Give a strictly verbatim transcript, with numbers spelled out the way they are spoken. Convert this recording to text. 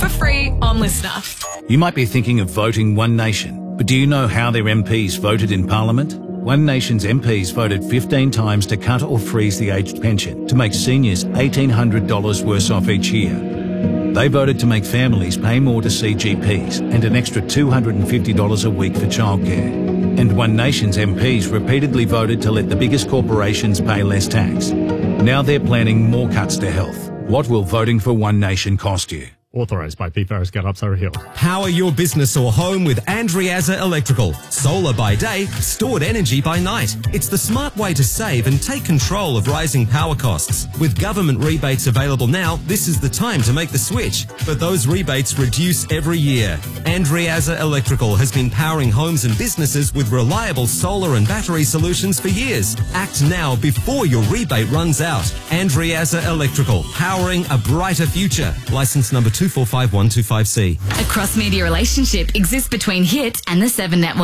for free on Listener. You might be thinking of voting One Nation, but do you know how their M Ps voted in Parliament? One Nation's M Ps voted fifteen times to cut or freeze the aged pension to make seniors eighteen hundred dollars worse off each year. They voted to make families pay more to see G Ps and an extra two hundred fifty dollars a week for childcare. And One Nation's M Ps repeatedly voted to let the biggest corporations pay less tax. Now they're planning more cuts to health. What will voting for One Nation cost you? Authorised by Pete Farris, Get Up, Surrey Hill. Power your business or home with Andreazza Electrical. Solar by day, stored energy by night. It's the smart way to save and take control of rising power costs. With government rebates available now, this is the time to make the switch. But those rebates reduce every year. Andreazza Electrical has been powering homes and businesses with reliable solar and battery solutions for years. Act now before your rebate runs out. Andreazza Electrical, powering a brighter future. Licence number two four five one two five C. A cross-media relationship exists between Hit and the Seven Network.